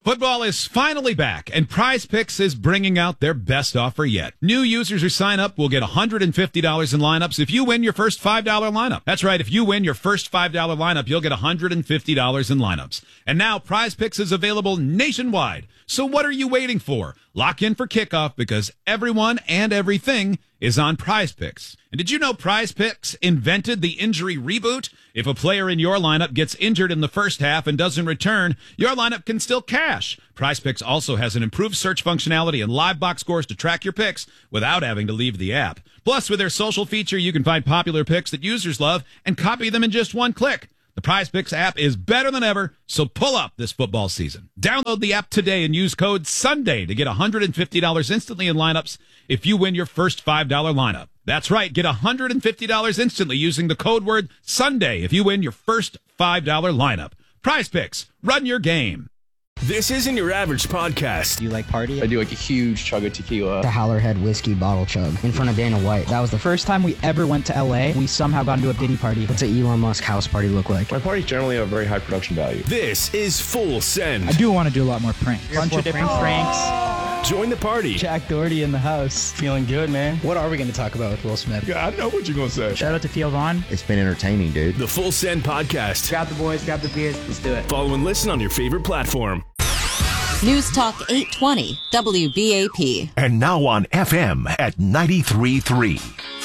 Football is finally back, and Prize Picks is bringing out their best offer yet. New users who sign up will get $150 in lineups if you win your first $5 lineup. That's right, if you win your first $5 lineup, you'll get $150 in lineups. And now Prize Picks is available nationwide. So what are you waiting for? Lock in for kickoff because everyone and everything is on Prize Picks. And did you know Prize Picks invented the injury reboot? If a player in your lineup gets injured in the first half and doesn't return, your lineup can still cash. Prize Picks also has an improved search functionality and live box scores to track your picks without having to leave the app. Plus, with their social feature, you can find popular picks that users love and copy them in just one click. The Prize Picks app is better than ever, so pull up this football season. Download the app today and use code SUNDAY to get $150 instantly in lineups if you win your first $5 lineup. That's right, get $150 instantly using the code word SUNDAY if you win your first $5 lineup. Prize Picks, run your game. This isn't your average podcast. Do you like party? I do like a huge chug of tequila. The Howlerhead whiskey bottle chug in front of Dana White. That was the first time we ever went to LA. We somehow got into a Diddy party. What's an Elon Musk house party look like? My parties generally have very high production value. This is Full Send. I do want to do a lot more pranks. Bunch of different pranks. Join the party. Jack Doherty in the house. Feeling good, man. What are we going to talk about with Will Smith? Yeah, I know what you're going to say. Shout out to Theo Vaughn. It's been entertaining, dude. The Full Send podcast. Grab the boys, grab the beers. Let's do it. Follow and listen on your favorite platform. News Talk 820, WBAP. And now on FM at 93.3.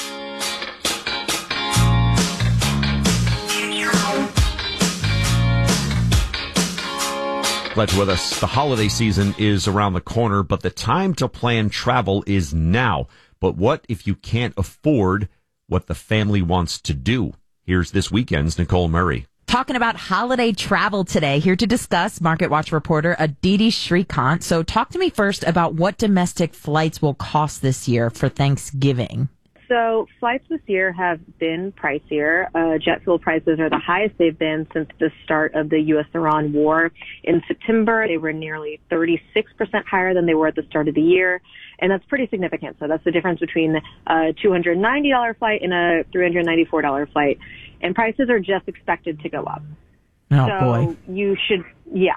Glad you're with us. The holiday season is around the corner, but the time to plan travel is now. But what if you can't afford what the family wants to do? Here's this weekend's Nicole Murray. Talking about holiday travel today, here to discuss, Market Watch reporter Aditi Shrikant. So talk to me first about what domestic flights will cost this year for Thanksgiving. So flights this year have been pricier. Jet fuel prices are the highest they've been since the start of the U.S.-Iran war. In September, they were nearly 36% higher than they were at the start of the year. And that's pretty significant. So that's the difference between a $290 flight and a $394 flight. And prices are just expected to go up. Oh, so boy. You should, yeah.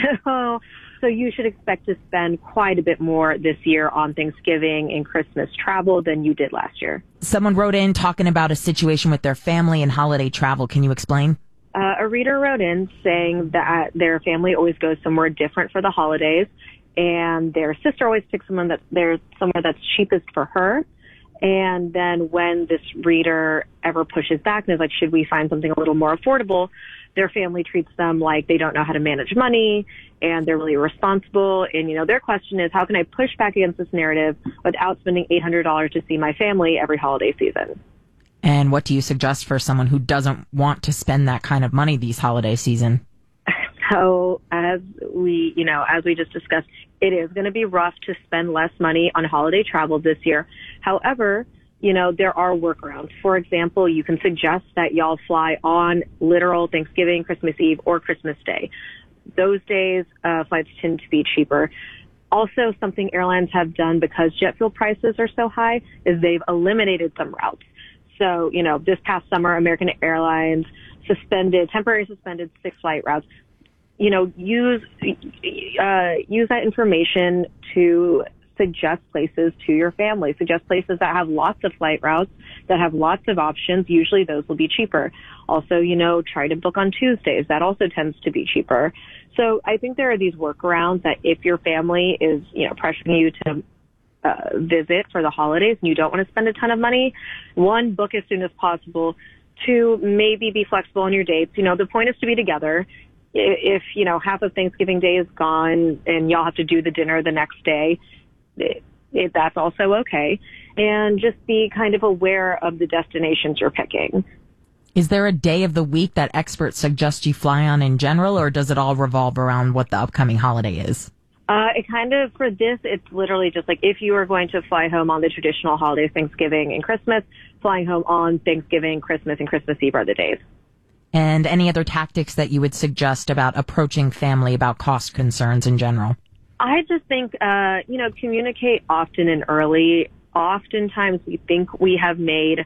So you should expect to spend quite a bit more this year on Thanksgiving and Christmas travel than you did last year. Someone wrote in talking about a situation with their family and holiday travel. Can you explain? A reader wrote in saying that their family always goes somewhere different for the holidays, and their sister always picks somewhere that's cheapest for her. And then when this reader ever pushes back and is like, should we find something a little more affordable, their family treats them like they don't know how to manage money and they're really irresponsible. And, their question is, how can I push back against this narrative without spending $800 to see my family every holiday season? And what do you suggest for someone who doesn't want to spend that kind of money these holiday season? So as we just discussed, it is going to be rough to spend less money on holiday travel this year. However, there are workarounds. For example, you can suggest that y'all fly on literal Thanksgiving, Christmas Eve, or Christmas Day. Those days, flights tend to be cheaper. Also, something airlines have done because jet fuel prices are so high is they've eliminated some routes. So, this past summer, American Airlines temporarily suspended 6 flight routes. Use that information to suggest places to your family. Suggest places that have lots of flight routes, that have lots of options. Usually those will be cheaper. Also, try to book on Tuesdays. That also tends to be cheaper. So I think there are these workarounds that if your family is, pressuring you to visit for the holidays and you don't want to spend a ton of money, 1, book as soon as possible. 2, maybe be flexible on your dates. The point is to be together. If, half of Thanksgiving Day is gone and y'all have to do the dinner the next day, that's also okay. And just be kind of aware of the destinations you're picking. Is there a day of the week that experts suggest you fly on in general, or does it all revolve around what the upcoming holiday is? For this, it's literally just like if you are going to fly home on the traditional holidays, Thanksgiving and Christmas, flying home on Thanksgiving, Christmas, and Christmas Eve are the days. And any other tactics that you would suggest about approaching family about cost concerns in general? I just think, communicate often and early. Oftentimes we think we have made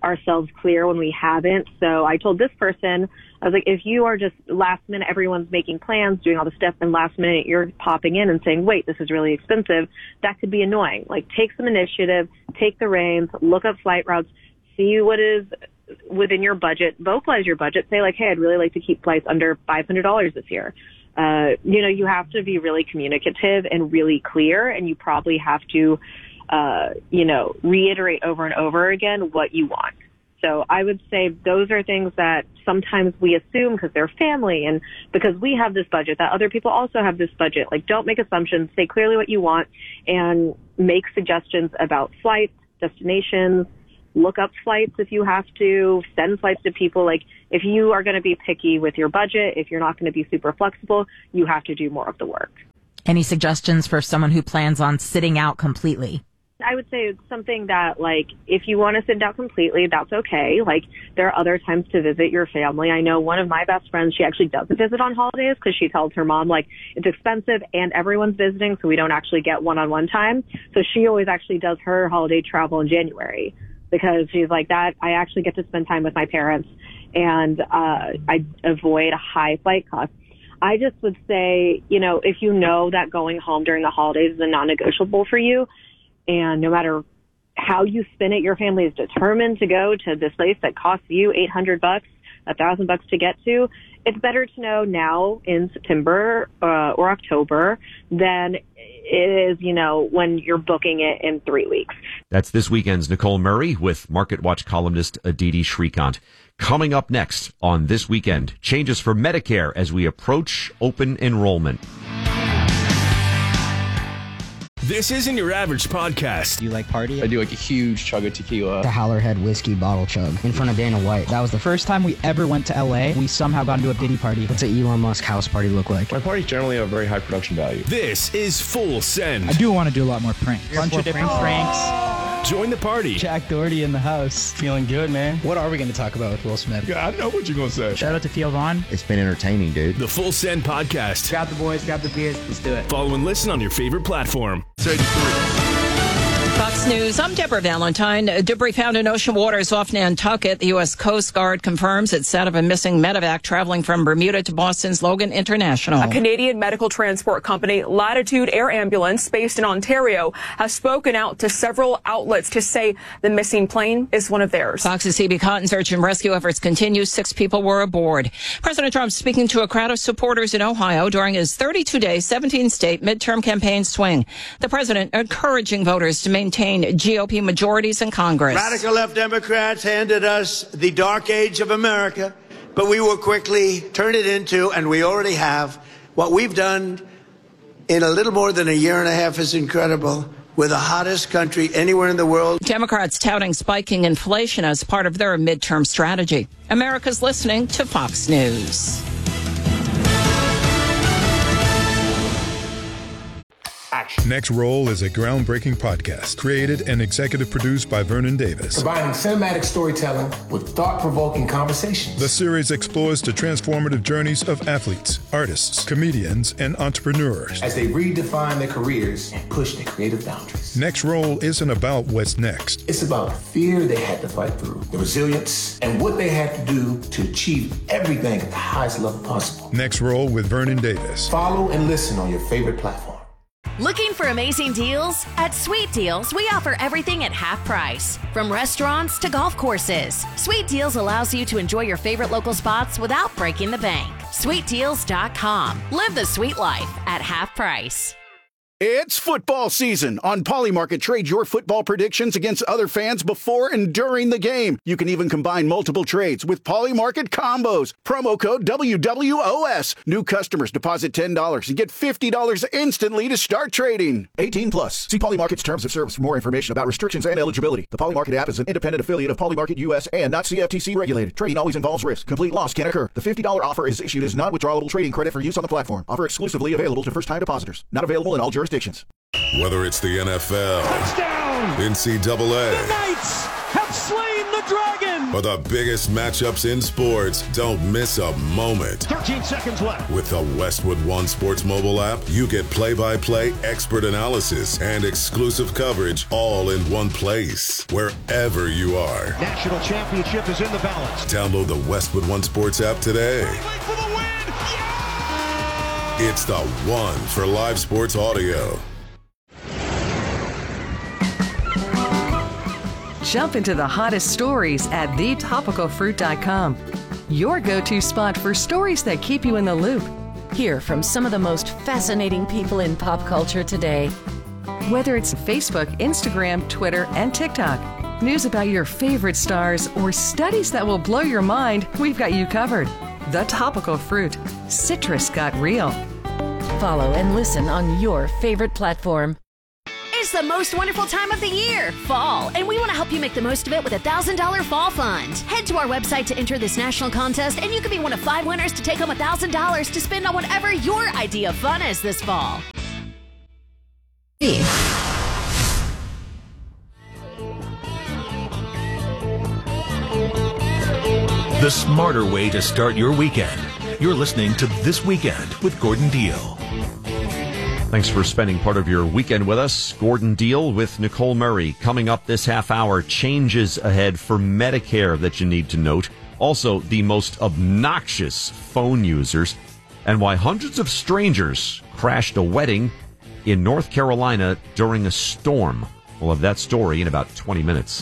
ourselves clear when we haven't. So I told this person, I was like, if you are just last minute, everyone's making plans, doing all the stuff, and last minute you're popping in and saying, wait, this is really expensive, that could be annoying. Like, take some initiative, take the reins, look up flight routes, see what is within your budget, vocalize your budget, say like, hey, I'd really like to keep flights under $500 this year. You have to be really communicative and really clear, and you probably have to, reiterate over and over again what you want. So I would say those are things that sometimes we assume because they're family and because we have this budget that other people also have this budget. Like, don't make assumptions, say clearly what you want, and make suggestions about flights, destinations, look up flights if you have to, send flights to people. Like, if you are going to be picky with your budget, if you're not going to be super flexible, you have to do more of the work. Any suggestions for someone who plans on sitting out completely? I would say it's something that, like, if you want to sit out completely, that's okay. Like, there are other times to visit your family. I know one of my best friends, she actually doesn't visit on holidays because she tells her mom, like, it's expensive and everyone's visiting, so we don't actually get one-on-one time. So she always actually does her holiday travel in January because she's like, that I actually get to spend time with my parents and I avoid a high flight cost. I just would say, if you know that going home during the holidays is a non-negotiable for you, and no matter how you spin it, your family is determined to go to this place that costs you $800, $1,000 to get to. It's better to know now in September or October than it is, when you're booking it in 3 weeks. That's this weekend's Nicole Murray with Market Watch columnist Aditi Shrikant. Coming up next on This Weekend, changes for Medicare as we approach open enrollment. This isn't your average podcast. Do you like party? I do like a huge chug of tequila. The Howlerhead whiskey bottle chug in front of Dana White. That was the first time we ever went to LA. We somehow got into a Diddy party. What's an Elon Musk house party look like? My parties generally have a very high production value. This is Full Send. I do want to do a lot more pranks. Bunch of different pranks. Join the party. Jack Doherty in the house. Feeling good, man. What are we going to talk about with Will Smith? Yeah, I know what you're going to say. Shout out to Theo Vaughn. It's been entertaining, dude. The Full Send podcast. Grab the boys, grab the beers, let's do it. Follow and listen on your favorite platform. Fox News, I'm Deborah Valentine. Debris found in ocean waters off Nantucket. The U.S. Coast Guard confirms it's that of a missing medevac traveling from Bermuda to Boston's Logan International. A Canadian medical transport company, Latitude Air Ambulance, based in Ontario, has spoken out to several outlets to say the missing plane is one of theirs. Fox's CB Cotton search and rescue efforts continue. 6 people were aboard. President Trump speaking to a crowd of supporters in Ohio during his 32-day, 17-state midterm campaign swing. The president encouraging voters to maintain GOP majorities in Congress. Radical left Democrats handed us the dark age of America, but we will quickly turn it into, and we already have, what we've done in a little more than a year and a half is incredible. We're the hottest country anywhere in the world. Democrats touting spiking inflation as part of their midterm strategy. America's listening to Fox News. Next Roll is a groundbreaking podcast created and executive produced by Vernon Davis. Combining cinematic storytelling with thought-provoking conversations. The series explores the transformative journeys of athletes, artists, comedians, and entrepreneurs as they redefine their careers and push their creative boundaries. Next Roll isn't about what's next. It's about the fear they had to fight through, the resilience, and what they had to do to achieve everything at the highest level possible. Next Roll with Vernon Davis. Follow and listen on your favorite platform. Looking for amazing deals? At Sweet Deals, we offer everything at half price. From restaurants to golf courses, Sweet Deals allows you to enjoy your favorite local spots without breaking the bank. SweetDeals.com. Live the sweet life at half price. It's football season. On Polymarket, trade your football predictions against other fans before and during the game. You can even combine multiple trades with Polymarket combos. Promo code WWOS. New customers deposit $10 and get $50 instantly to start trading. 18 plus. See Polymarket's terms of service for more information about restrictions and eligibility. The Polymarket app is an independent affiliate of Polymarket US and not CFTC regulated. Trading always involves risk. Complete loss can occur. The $50 offer is issued as non-withdrawable trading credit for use on the platform. Offer exclusively available to first-time depositors. Not available in all jurisdictions. Whether it's the NFL, touchdown, NCAA, the Knights have slain the Dragon! For the biggest matchups in sports, don't miss a moment. 13 seconds left. With the Westwood One Sports mobile app, you get play-by-play expert analysis and exclusive coverage all in one place, wherever you are. National championship is in the balance. Download the Westwood One Sports app today. For the win! Yeah! It's the one for live sports audio. Jump into the hottest stories at thetopicalfruit.com. Your go-to spot for stories that keep you in the loop. Hear from some of the most fascinating people in pop culture today. Whether it's Facebook, Instagram, Twitter, and TikTok, news about your favorite stars, or studies that will blow your mind, we've got you covered. The Topical Fruit. Citrus got real. Follow and listen on your favorite platform. It's the most wonderful time of the year, fall, and we want to help you make the most of it with a $1,000 fall fund. Head to our website to enter this national contest, and you could be one of 5 winners to take home $1,000 to spend on whatever your idea of fun is this fall. The smarter way to start your weekend. You're listening to This Weekend with Gordon Deal. Thanks for spending part of your weekend with us. Gordon Deal with Nicole Murray. Coming up this half hour, changes ahead for Medicare that you need to note. Also, the most obnoxious phone users and why hundreds of strangers crashed a wedding in North Carolina during a storm. We'll have that story in about 20 minutes.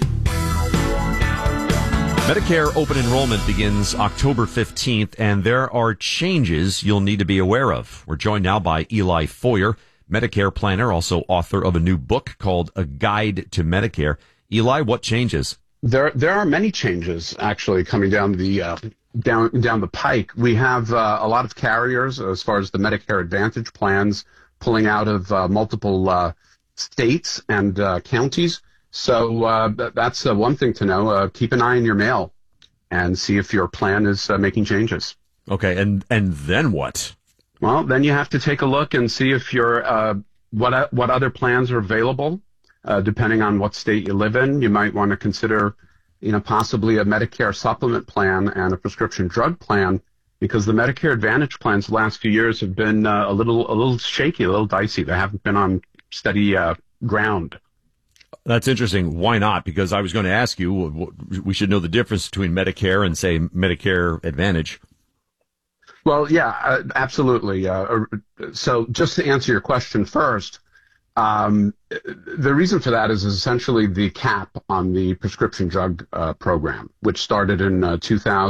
Medicare open enrollment begins October 15th, and there are changes you'll need to be aware of. We're joined now by Eli Foyer, Medicare planner, also author of a new book called A Guide to Medicare. Eli, what changes? There are many changes actually coming down the down the pike. We have a lot of carriers as far as the Medicare Advantage plans pulling out of multiple states and counties. So that's one thing to know. Keep an eye on your mail and see if your plan is making changes. Okay, and then what? Well, then you have to take a look and see if your what other plans are available. Depending on what state you live in, you might want to consider, possibly a Medicare supplement plan and a prescription drug plan, because the Medicare Advantage plans the last few years have been a little shaky, a little dicey. They haven't been on steady ground. That's interesting. Why not? Because I was going to ask you, we should know the difference between Medicare and, say, Medicare Advantage. Well, yeah, absolutely. So just to answer your question first, the reason for that is essentially the cap on the prescription drug program, which started in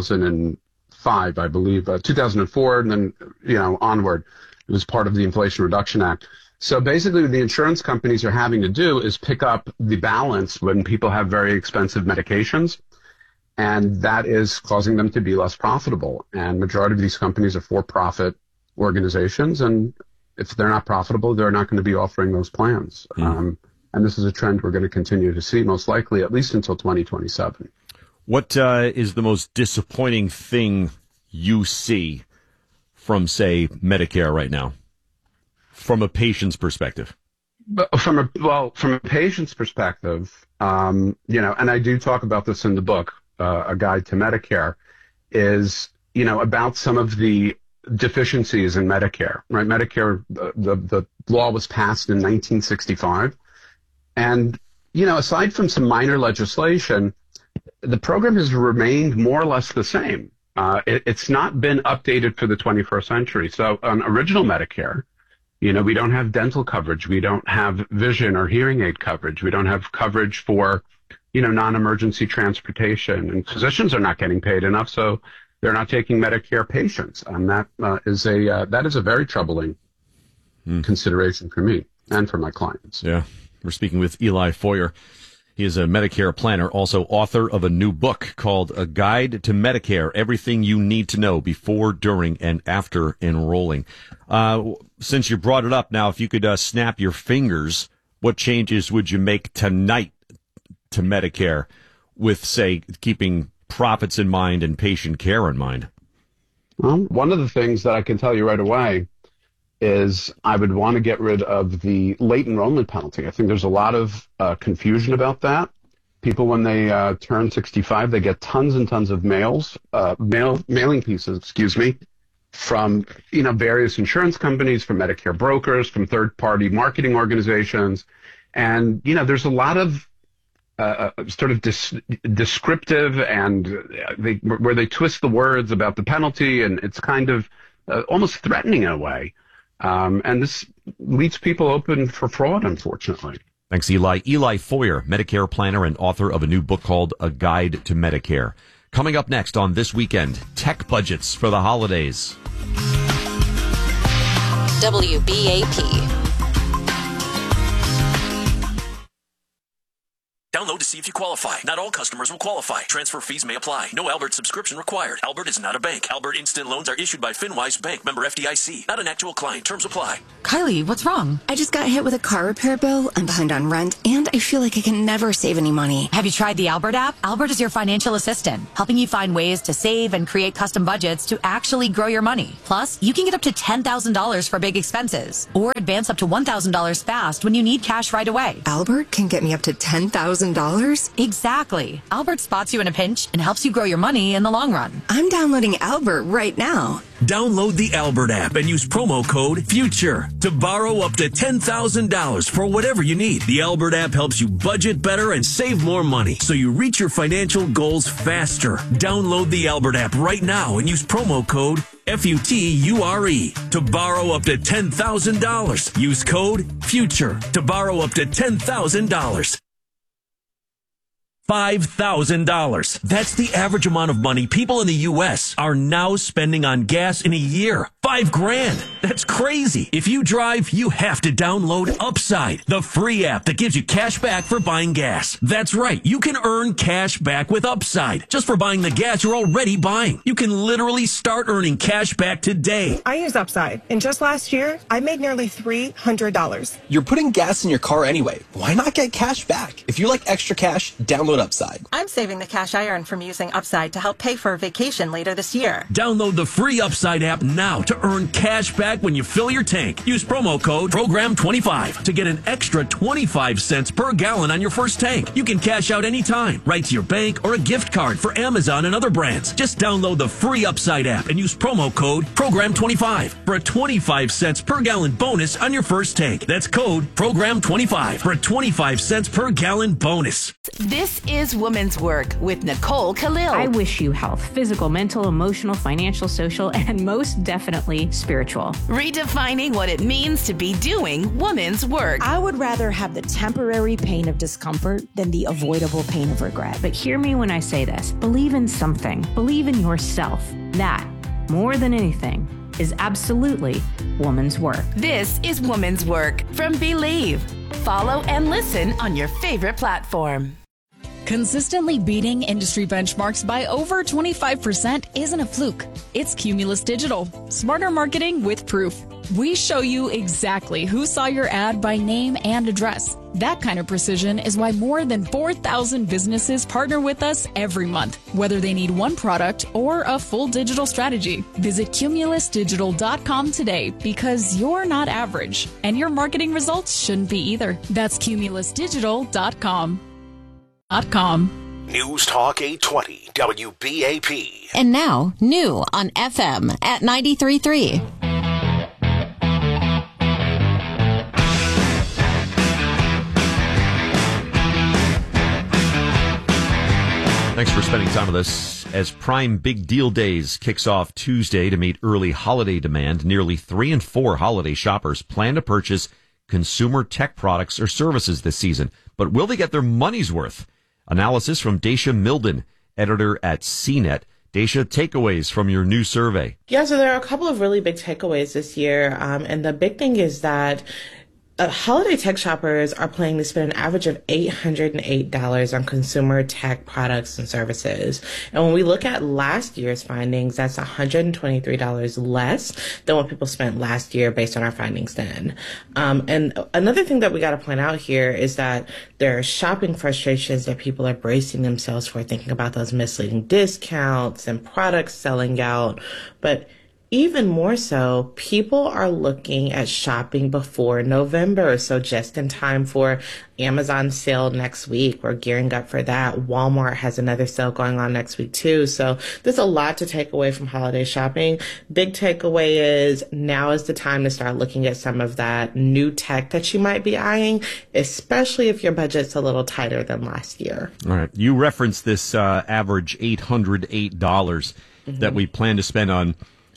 2005, I believe, 2004, and then, onward. It was part of the Inflation Reduction Act. So basically what the insurance companies are having to do is pick up the balance when people have very expensive medications, and that is causing them to be less profitable. And majority of these companies are for-profit organizations, and if they're not profitable, they're not going to be offering those plans. And this is a trend we're going to continue to see, most likely, at least until 2027. What is the most disappointing thing you see from, say, Medicare right now? From a patient's perspective? From a patient's perspective, and I do talk about this in the book, A Guide to Medicare, is, about some of the deficiencies in Medicare, right? Medicare, the law was passed in 1965. And, aside from some minor legislation, the program has remained more or less the same. It's not been updated for the 21st century. So on original Medicare, we don't have dental coverage. We don't have vision or hearing aid coverage. We don't have coverage for, non-emergency transportation. And physicians are not getting paid enough, so they're not taking Medicare patients. And that is a very troubling consideration for me and for my clients. Yeah. We're speaking with Eli Foyer. He is a Medicare planner, also author of a new book called A Guide to Medicare, Everything You Need to Know Before, During, and After Enrolling. Since you brought it up now, if you could snap your fingers, what changes would you make tonight to Medicare with, say, keeping profits in mind and patient care in mind? Well, one of the things that I can tell you right away is I would want to get rid of the late enrollment penalty. I think there's a lot of confusion about that. People, when they turn 65, they get tons and tons of mailing pieces, from, various insurance companies, from Medicare brokers, from third-party marketing organizations. And, there's a lot of sort of descriptive and where they twist the words about the penalty, and it's kind of almost threatening in a way. And this leaves people open for fraud, unfortunately. Thanks, Eli. Eli Foyer, Medicare planner and author of a new book called A Guide to Medicare. Coming up next on This Weekend, tech budgets for the holidays. WBAP. Download to see if you qualify. Not all customers will qualify. Transfer fees may apply. No Albert subscription required. Albert is not a bank. Albert Instant Loans are issued by FinWise Bank, member FDIC. Not an actual client. Terms apply. Kylie, what's wrong? I just got hit with a car repair bill. I'm behind on rent, and I feel like I can never save any money. Have you tried the Albert app? Albert is your financial assistant, helping you find ways to save and create custom budgets to actually grow your money. Plus, you can get up to $10,000 for big expenses, or advance up to $1,000 fast when you need cash right away. Albert can get me up to $10,000? Exactly. Albert spots you in a pinch and helps you grow your money in the long run. I'm downloading Albert right now. Download the Albert app and use promo code FUTURE to borrow up to $10,000 for whatever you need. The Albert app helps you budget better and save more money so you reach your financial goals faster. Download the Albert app right now and use promo code FUTURE to borrow up to $10,000. Use code FUTURE to borrow up to $10,000. $5,000. That's the average amount of money people in the U.S. are now spending on gas in a year. $5,000. That's crazy. If you drive, you have to download Upside, the free app that gives you cash back for buying gas. That's right. You can earn cash back with Upside just for buying the gas you're already buying. You can literally start earning cash back today. I use Upside, and just last year, I made nearly $300. You're putting gas in your car anyway. Why not get cash back? If you like extra cash, download Upside. I'm saving the cash I earn from using Upside to help pay for a vacation later this year. Download the free Upside app now to earn cash back when you fill your tank. Use promo code PROGRAM25 to get an extra 25 cents per gallon on your first tank. You can cash out anytime, right to your bank or a gift card for Amazon and other brands. Just download the free Upside app and use promo code PROGRAM25 for a 25 cents per gallon bonus on your first tank. That's code PROGRAM25 for a 25 cents per gallon bonus. This is Women's Work with Nicole Khalil. I wish you health, physical, mental, emotional, financial, social, and most definitely spiritual. Redefining what it means to be doing women's work. I would rather have the temporary pain of discomfort than the avoidable pain of regret. But hear me when I say this. Believe in something. Believe in yourself. That, more than anything, is absolutely woman's work. This is Woman's Work from Believe. Follow and listen on your favorite platform. Consistently beating industry benchmarks by over 25% isn't a fluke. It's Cumulus Digital. Smarter marketing with proof. We show you exactly who saw your ad by name and address. That kind of precision is why more than 4,000 businesses partner with us every month, whether they need one product or a full digital strategy. Visit cumulusdigital.com today because you're not average, and your marketing results shouldn't be either. That's cumulusdigital.com. News Talk 820 WBAP. And now, new on FM at 93.3. Thanks for spending time with us. As Prime Big Deal Days kicks off Tuesday to meet early holiday demand, nearly 3 in 4 holiday shoppers plan to purchase consumer tech products or services this season. But will they get their money's worth? Analysis from Dacia Milden, editor at CNET. Dacia, takeaways from your new survey. Yeah, so there are a couple of really big takeaways this year. And the big thing is that holiday tech shoppers are planning to spend an average of $808 on consumer tech products and services. And when we look at last year's findings, that's $123 less than what people spent last year based on our findings then. And another thing that we got to point out here is that there are shopping frustrations that people are bracing themselves for, thinking about those misleading discounts and products selling out. But even more so, people are looking at shopping before November. So just in time for Amazon sale next week. We're gearing up for that. Walmart has another sale going on next week too. So there's a lot to take away from holiday shopping. Big takeaway is now is the time to start looking at some of that new tech that you might be eyeing, especially if your budget's a little tighter than last year. All right. You referenced this average $808 that we plan to spend on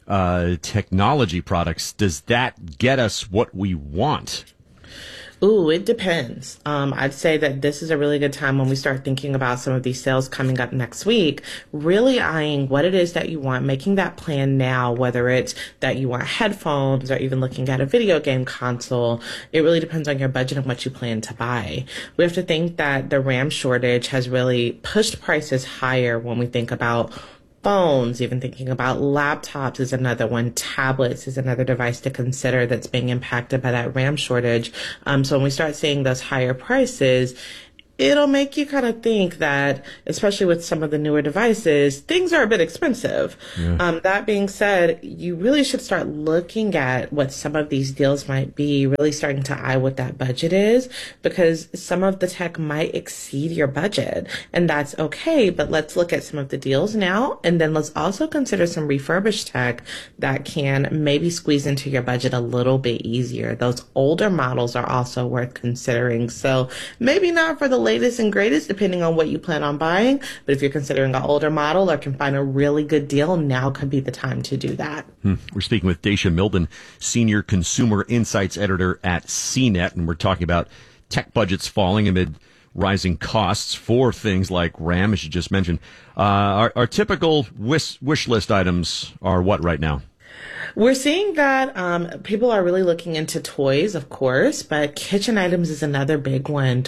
technology products. Does that get us what we want? Ooh, it depends. I'd say that this is a really good time when we start thinking about some of these sales coming up next week, really eyeing what it is that you want, making that plan now, whether it's that you want headphones or even looking at a video game console. It really depends on your budget and what you plan to buy. We have to think that the RAM shortage has really pushed prices higher when we think about phones, even thinking about laptops is another one. Tablets is another device to consider that's being impacted by that RAM shortage. So when we start seeing those higher prices, it'll make you kind of think that, especially with some of the newer devices, things are a bit expensive. Yeah. That being said, you really should start looking at what some of these deals might be, really starting to eye what that budget is, because some of the tech might exceed your budget, and that's okay. But let's look at some of the deals now, and then let's also consider some refurbished tech that can maybe squeeze into your budget a little bit easier. Those older models are also worth considering. So maybe not for the latest and greatest, depending on what you plan on buying. But if you're considering an older model or can find a really good deal, now could be the time to do that. We're speaking with Dacia Milden, Senior Consumer Insights Editor at CNET, and we're talking about tech budgets falling amid rising costs for things like RAM, as you just mentioned. Our typical wish list items are what right now? We're seeing that people are really looking into toys, of course, but kitchen items is another big one,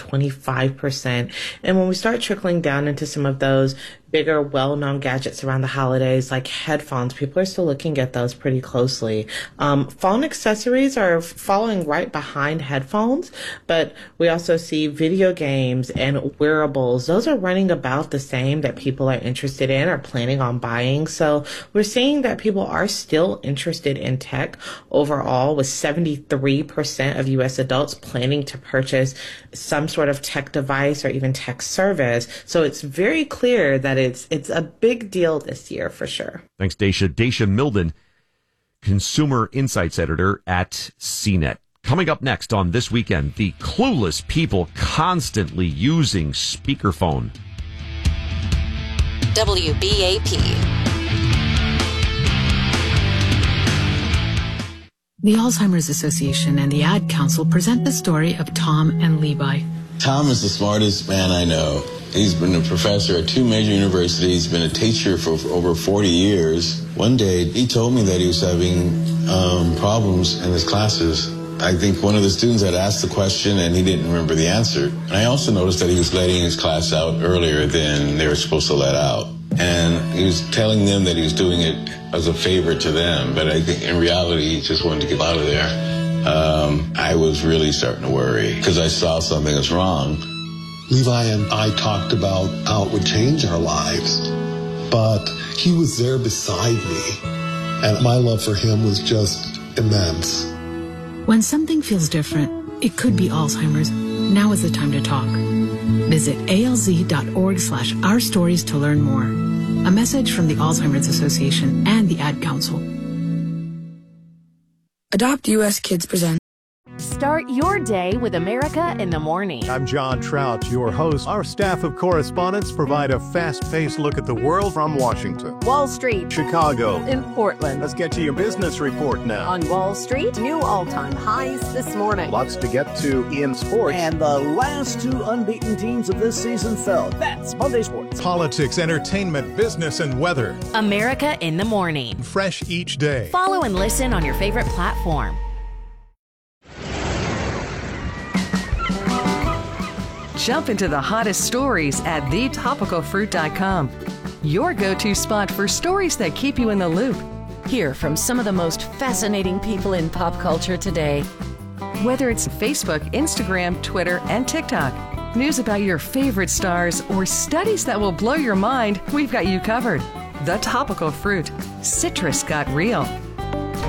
25%. And when we start trickling down into some of those bigger, well-known gadgets around the holidays, like headphones, people are still looking at those pretty closely. Phone accessories are following right behind headphones, but we also see video games and wearables. Those are running about the same that people are interested in or planning on buying. So we're seeing that people are still interested in tech overall, with 73% of U.S. adults planning to purchase some sort of tech device or even tech service. So it's very clear that it's a big deal this year for sure. Thanks, Dacia. Dacia Milden, Consumer Insights Editor at CNET. Coming up next on This Weekend, the clueless people constantly using speakerphone. WBAP. The Alzheimer's Association and the Ad Council present the story of Tom and Levi. Tom is the smartest man I know. He's been a professor at 2 major universities, been a teacher for over 40 years. One day, he told me that he was having problems in his classes. I think one of the students had asked the question and he didn't remember the answer. And I also noticed that he was letting his class out earlier than they were supposed to let out. And he was telling them that he was doing it as a favor to them, but I think in reality, he just wanted to get out of there. I was really starting to worry because I saw something was wrong. Levi and I talked about how it would change our lives, but he was there beside me, and my love for him was just immense. When something feels different, it could be Alzheimer's. Now is the time to talk. Visit alz.org/ourstories to learn more. A message from the Alzheimer's Association and the Ad Council. Adopt US Kids presents. Start your day with America in the Morning. I'm John Trout, your host. Our staff of correspondents provide a fast-paced look at the world from Washington, Wall Street, Chicago, and Portland. Let's get to your business report now. On Wall Street, new all-time highs this morning. Lots to get to in sports. And the last 2 unbeaten teams of this season fell. That's Monday Sports. Politics, entertainment, business, and weather. America in the Morning. Fresh each day. Follow and listen on your favorite platform. Jump into the hottest stories at thetopicalfruit.com. Your go-to spot for stories that keep you in the loop. Hear from some of the most fascinating people in pop culture today. Whether it's Facebook, Instagram, Twitter, and TikTok, news about your favorite stars, or studies that will blow your mind, we've got you covered. The Topical Fruit. Citrus got real.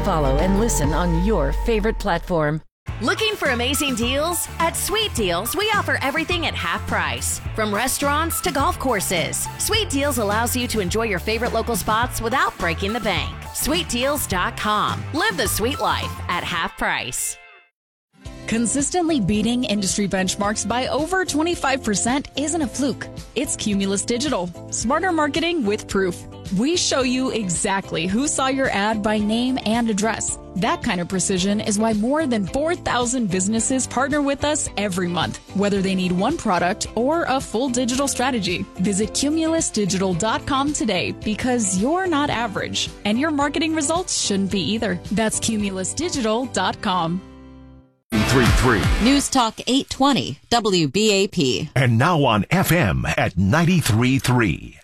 Follow and listen on your favorite platform. Looking for amazing deals? At Sweet Deals, we offer everything at half price. From restaurants to golf courses, Sweet Deals allows you to enjoy your favorite local spots without breaking the bank. SweetDeals.com. Live the sweet life at half price. Consistently beating industry benchmarks by over 25% isn't a fluke. It's Cumulus Digital. Smarter marketing with proof. We show you exactly who saw your ad by name and address. That kind of precision is why more than 4,000 businesses partner with us every month, whether they need one product or a full digital strategy. Visit CumulusDigital.com today because you're not average, and your marketing results shouldn't be either. That's CumulusDigital.com. 93.3 News Talk 820 WBAP. And now on FM at 93.3.